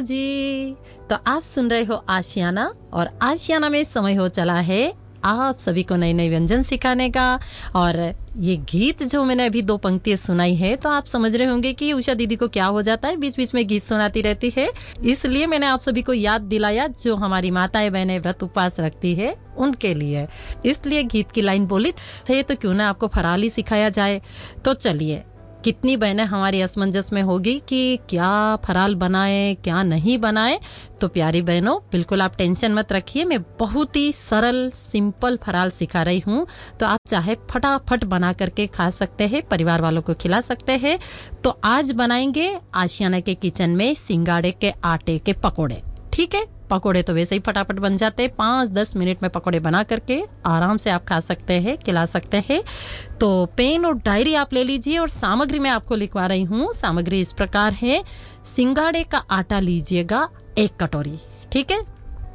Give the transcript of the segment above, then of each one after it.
जी। तो आप सुन रहे हो आशियाना और आशियाना में समय हो चला है आप सभी को नए नए व्यंजन सिखाने का। और ये गीत जो मैंने अभी 2 पंक्तियां सुनाई है तो आप समझ रहे होंगे कि उषा दीदी को क्या हो जाता है, बीच बीच में गीत सुनाती रहती है। इसलिए मैंने आप सभी को याद दिलाया जो हमारी माताएं बहनें व्रत उपवास रखती है उनके लिए, इसलिए गीत की लाइन बोली थे तो क्यों ना आपको फराली सिखाया जाए। तो चलिए, कितनी बहनें हमारी असमंजस में होगी कि क्या फराल बनाए क्या नहीं बनाए। तो प्यारी बहनों, बिल्कुल आप टेंशन मत रखिए, मैं बहुत ही सरल सिंपल फराल सिखा रही हूँ। तो आप चाहे फटाफट बना करके खा सकते हैं, परिवार वालों को खिला सकते हैं। तो आज बनाएंगे आशियाना के किचन में सिंगाड़े के आटे के पकोड़े। ठीक है, पकोड़े तो वैसे ही फटाफट बन जाते हैं, 5-10 मिनट में पकोड़े बना करके आराम से आप खा सकते हैं, खिला सकते हैं। तो पेन और डायरी आप ले लीजिए और सामग्री मैं आपको लिखवा रही हूँ। सामग्री इस प्रकार है। सिंगाड़े का आटा लीजिएगा 1 कटोरी। ठीक है,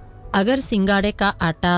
अगर सिंगाड़े का आटा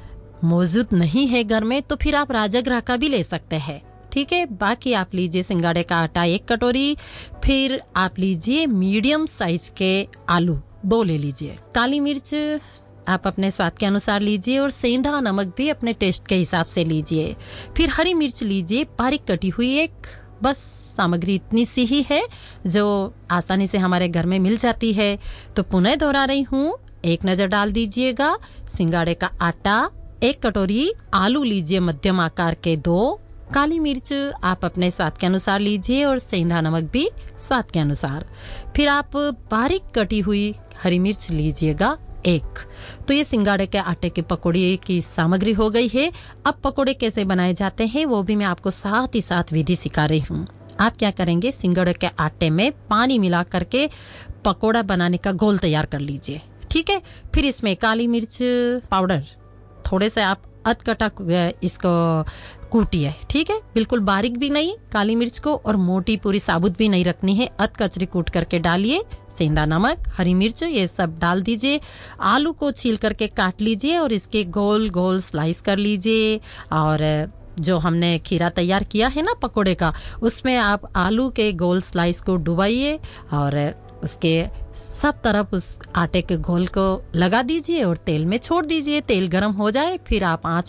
मौजूद नहीं है घर में तो फिर आप राजगरा का भी ले सकते हैं। ठीक है, बाकी आप लीजिए सिंगाड़े का आटा 1 कटोरी। फिर आप लीजिए मीडियम साइज के आलू 2 ले लीजिए। काली मिर्च आप अपने स्वाद के अनुसार लीजिए और सेंधा नमक भी अपने टेस्ट के हिसाब से लीजिए। फिर हरी मिर्च लीजिए बारीक कटी हुई 1। बस सामग्री इतनी सी ही है जो आसानी से हमारे घर में मिल जाती है। तो पुनः दोहरा रही हूँ, एक नजर डाल दीजिएगा। सिंगाड़े का आटा 1 कटोरी, आलू लीजिए मध्यम आकार के 2, काली मिर्च आप अपने स्वाद के अनुसार लीजिए और सेंधा नमक भी स्वाद के अनुसार। फिर आप बारीक कटी हुई हरी मिर्च लीजिएगा 1। तो ये सिंगाड़े के आटे के पकौड़े की सामग्री हो गई है। अब पकौड़े कैसे बनाए जाते हैं वो भी मैं आपको साथ ही साथ विधि सिखा रही हूँ। आप क्या करेंगे, सिंगाड़े के आटे में पानी मिला करके पकौड़ा बनाने का घोल तैयार कर लीजिए। ठीक है, फिर इसमें काली मिर्च पाउडर थोड़े से आप अधकटा इसको कूटिए। ठीक है, बिल्कुल बारीक भी नहीं काली मिर्च को और मोटी पूरी साबुत भी नहीं रखनी है, अध कचरी कूट करके डालिए। सेंधा नमक, हरी मिर्च ये सब डाल दीजिए। आलू को छील करके काट लीजिए और इसके गोल गोल स्लाइस कर लीजिए। और जो हमने खीरा तैयार किया है ना पकोड़े का, उसमें आप आलू के गोल स्लाइस को डुबाइए और उसके सब तरफ उस आटे के घोल को लगा दीजिए और तेल में छोड़ दीजिए। तेल गर्म हो जाए फिर आप आंच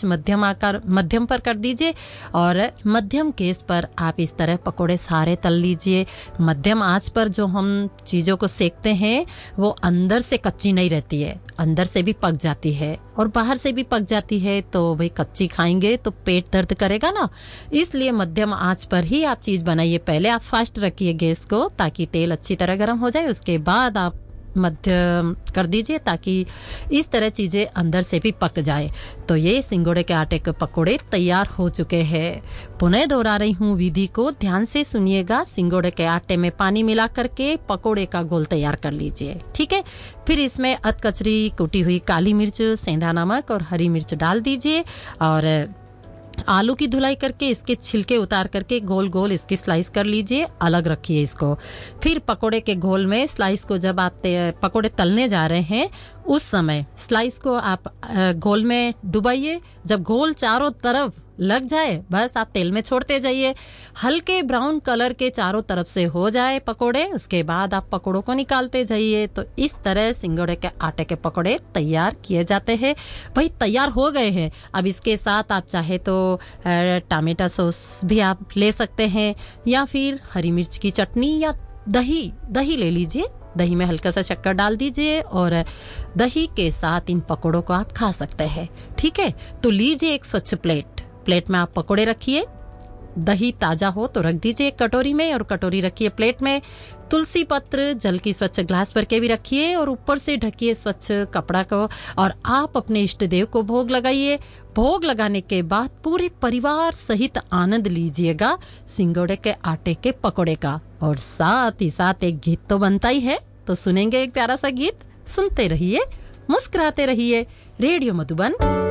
मध्यम पर कर दीजिए और मध्यम गैस पर आप इस तरह पकोड़े सारे तल लीजिए। मध्यम आंच पर जो हम चीजों को सेकते हैं वो अंदर से कच्ची नहीं रहती है, अंदर से भी पक जाती है और बाहर से भी पक जाती है। तो भाई कच्ची खाएंगे तो पेट दर्द करेगा ना, इसलिए मध्यम आंच पर ही आप चीज बनाइए। पहले आप फास्ट रखिए गैस को ताकि तेल अच्छी तरह गर्म हो जाए, उसके बाद आप मध्यम कर दीजिए ताकि इस तरह चीजें अंदर से भी पक जाए। तो ये सिंगोड़े के आटे के पकोड़े तैयार हो चुके हैं। पुनः दोहरा रही हूँ विधि को, ध्यान से सुनिएगा। सिंगोड़े के आटे में पानी मिला करके पकोड़े का घोल तैयार कर लीजिए। ठीक है, फिर इसमें अध कचरी कुटी हुई काली मिर्च, सेंधा नमक और हरी मिर्च डाल दीजिए और आलू की धुलाई करके इसके छिलके उतार करके गोल गोल इसकी स्लाइस कर लीजिए, अलग रखिए इसको। फिर पकोड़े के घोल में स्लाइस को जब आप पकोड़े तलने जा रहे हैं उस समय स्लाइस को आप घोल में डुबाइए। जब घोल चारों तरफ लग जाए बस आप तेल में छोड़ते जाइए। हल्के ब्राउन कलर के चारों तरफ से हो जाए पकोड़े, उसके बाद आप पकोड़ों को निकालते जाइए। तो इस तरह सिंगोड़े के आटे के पकोड़े तैयार किए जाते हैं। भाई तैयार हो गए हैं, अब इसके साथ आप चाहे तो टमाटो सॉस भी आप ले सकते हैं या फिर हरी मिर्च की चटनी या दही ले लीजिए। दही में हल्का सा शक्कर डाल दीजिए और दही के साथ इन पकोड़ों को आप खा सकते हैं। ठीक है, तो लीजिए एक स्वच्छ प्लेट में आप पकोड़े रखिए। दही ताजा हो तो रख दीजिए एक कटोरी में और कटोरी रखिए प्लेट में। तुलसी पत्र जल की स्वच्छ ग्लास भर के भी रखिए और ऊपर से ढकिए स्वच्छ कपड़ा को और आप अपने इष्ट देव को भोग लगाइए। भोग लगाने के बाद पूरे परिवार सहित आनंद लीजिएगा सिंगोड़े के आटे के पकोड़े का। और साथ ही साथ एक गीत तो बनता ही है, तो सुनेंगे एक प्यारा सा गीत। सुनते रहिए, मुस्कुराते रहिए। रेडियो मधुबन